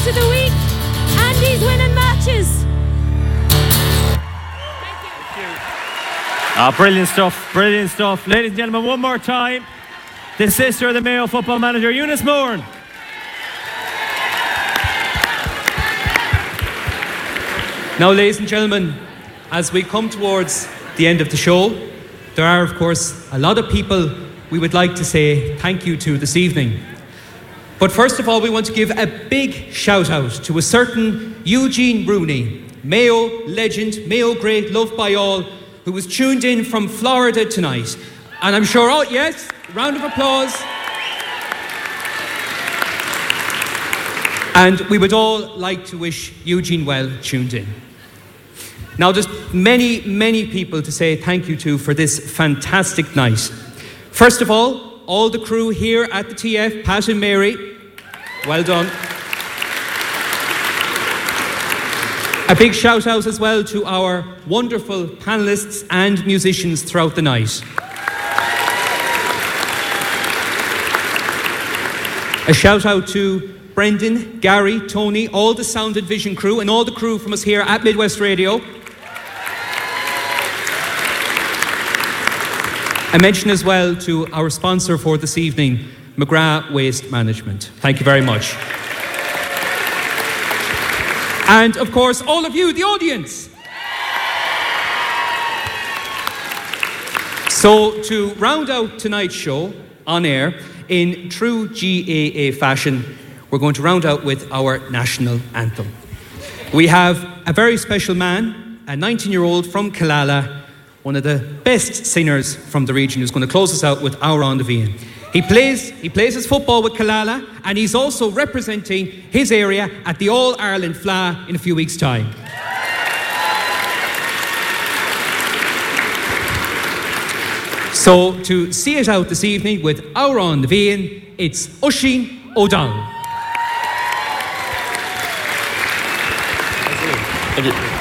of the week. Andy's winning matches. Brilliant stuff, brilliant stuff. Ladies and gentlemen, one more time, the sister of the Mayo football manager, Eunice Moran. Now, ladies and gentlemen, as we come towards the end of the show, there are, of course, a lot of people we would like to say thank you to this evening. But first of all, we want to give a big shout out to a certain Eugene Rooney, Mayo legend, Mayo great, loved by all, who was tuned in from Florida tonight. And I'm sure, oh yes, round of applause. And we would all like to wish Eugene well tuned in. Now, there's many, many people to say thank you to for this fantastic night. First of all the crew here at the TF, Pat and Mary, well done. A big shout out as well to our wonderful panellists and musicians throughout the night. A shout out to Brendan, Gary, Tony, all the Sound and Vision crew and all the crew from us here at Midwest Radio. A mention as well to our sponsor for this evening, McGrath Waste Management. Thank you very much. And of course, all of you, the audience. So to round out tonight's show on air in true GAA fashion, we're going to round out with our national anthem. We have a very special man, a 19-year-old from Killala, one of the best singers from the region, who's going to close us out with Our On the Vian. He plays his football with Killala, and he's also representing his area at the All-Ireland FLA in a few weeks' time. So to see it out this evening with Our On the Vian, it's Oisín O'Donnell. Thank you.